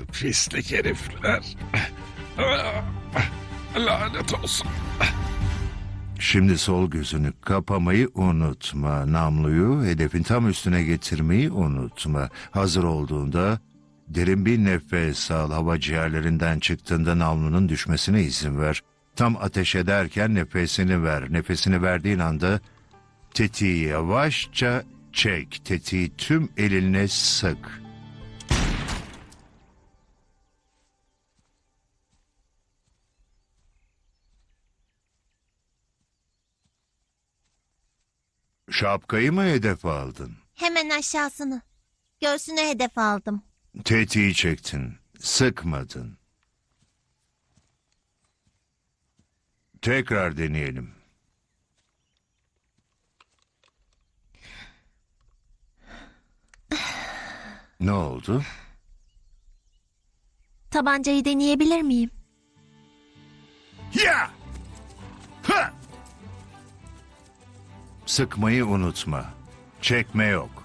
Pislik herifler. Lanet olsun. Şimdi sol gözünü kapamayı unutma. Namluyu hedefin tam üstüne getirmeyi unutma. Hazır olduğunda derin bir nefes al. Hava ciğerlerinden çıktığında namlunun düşmesine izin ver. Tam ateş ederken nefesini ver. Nefesini verdiğin anda tetiği yavaşça çek. Tetiği tüm elinle sık. Şapkayı mı hedef aldın? Hemen aşağısını. Göğsüne hedef aldım. Tetiği çektin. Sıkmadın. Tekrar deneyelim. Ne oldu? Tabancayı deneyebilir miyim? Ya! Ha! Sıkmayı unutma. Çekme yok.